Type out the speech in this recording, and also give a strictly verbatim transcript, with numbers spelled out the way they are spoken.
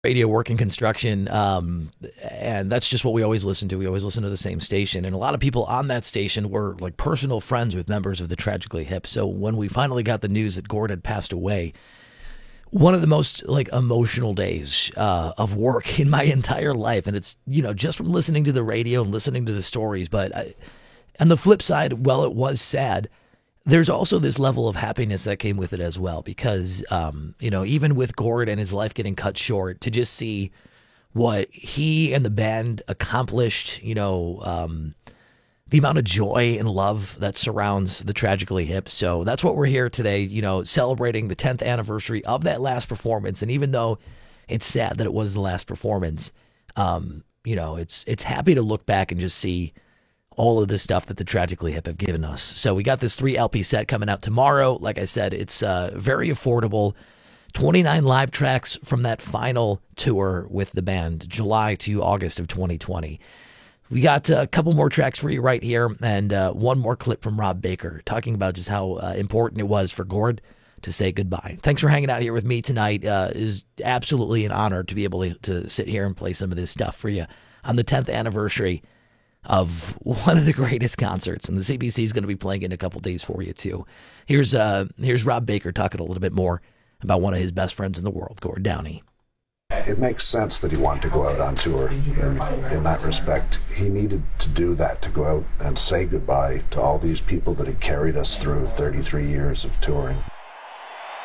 Radio work in construction, um, and that's just what we always listen to. We always listen to the same station, and a lot of people on that station were like personal friends with members of the Tragically Hip. So when we finally got the news that Gord had passed away, one of the most like emotional days uh, of work in my entire life, and it's you know just from listening to the radio and listening to the stories. But I, on the flip side, while it was sad, there's also this level of happiness that came with it as well, because, um, you know, even with Gord and his life getting cut short, to just see what he and the band accomplished, you know, um, the amount of joy and love that surrounds the Tragically Hip. So that's what we're here today, you know, celebrating the tenth anniversary of that last performance. And even though it's sad that it was the last performance, um, you know, it's it's happy to look back and just see all of the stuff that the Tragically Hip have given us. So we got this three L P set coming out tomorrow. Like I said, it's uh, very affordable. twenty-nine live tracks from that final tour with the band, July to August of twenty twenty. We got a couple more tracks for you right here, and uh, one more clip from Rob Baker talking about just how uh, important it was for Gord to say goodbye. Thanks for hanging out here with me tonight. Uh, it is absolutely an honor to be able to, to sit here and play some of this stuff for you on the tenth anniversary of one of the greatest concerts, and the C B C is going to be playing in a couple days for you too. Here's uh here's Rob Baker talking a little bit more about one of his best friends in the world, Gord Downie. It makes sense that he wanted to go out on tour. In, in that respect, he needed to do that, to go out and say goodbye to all these people that had carried us through thirty-three years of touring.